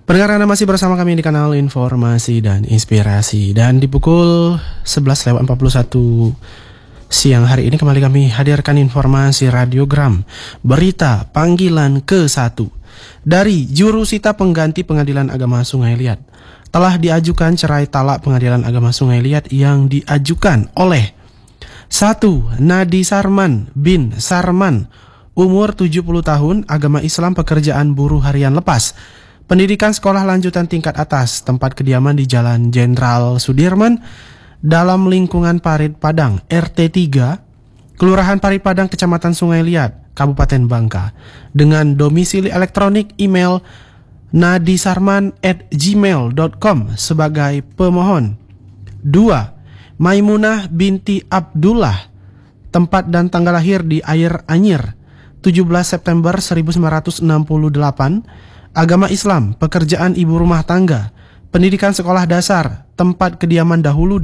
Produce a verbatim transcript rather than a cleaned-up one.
Pendengar, Anda masih bersama kami di kanal Informasi dan Inspirasi. Dan di pukul sebelas lewat empat puluh satu siang hari ini kembali kami hadirkan informasi radiogram berita panggilan ke satu dari Jurusita Pengganti Pengadilan Agama Sungai Liat. Telah diajukan cerai talak Pengadilan Agama Sungai Liat yang diajukan oleh satu. Nadi Sarman bin Sarman, umur tujuh puluh tahun, agama Islam, pekerjaan buruh harian lepas. Pendidikan sekolah lanjutan tingkat atas, tempat kediaman di Jalan Jenderal Sudirman, dalam lingkungan Parit Padang, R T tiga, Kelurahan Parit Padang, Kecamatan Sungai Liat, Kabupaten Bangka, dengan domisili elektronik email nadisarman at gmail dot com sebagai pemohon. Dua. Maimunah binti Abdullah, tempat dan tanggal lahir di Air Anyir, tujuh belas September seribu sembilan ratus enam puluh delapan, agama Islam, pekerjaan ibu rumah tangga, pendidikan sekolah dasar, tempat kediaman dahulu